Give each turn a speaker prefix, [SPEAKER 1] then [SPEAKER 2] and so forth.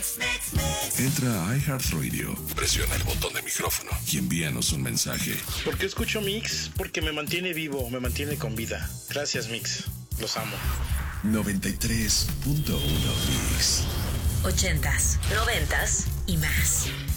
[SPEAKER 1] Entra a iHeartRadio, presiona el botón de micrófono y envíanos un mensaje.
[SPEAKER 2] ¿Por qué escucho Mix? Porque me mantiene vivo, me mantiene con vida. Gracias, Mix. Los amo.
[SPEAKER 1] 93.1 Mix.
[SPEAKER 3] 80s, 90s y más.